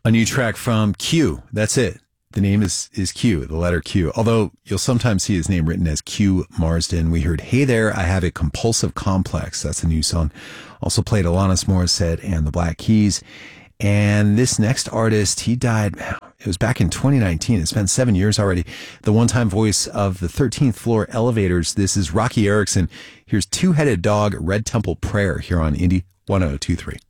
A new track from Q. That's it. The name is Q, the letter Q. Although you'll sometimes see his name written as Q Marsden. We heard Hey There, I Have a Compulsive Complex. That's a new song. Also played Alanis Morissette and the Black Keys. And this next artist, he died, it was back in 2019. It's been 7 years already. The one-time voice of the 13th Floor Elevators. This is Rocky Erickson. Here's Two-Headed Dog, Red Temple Prayer here on Indie 1023.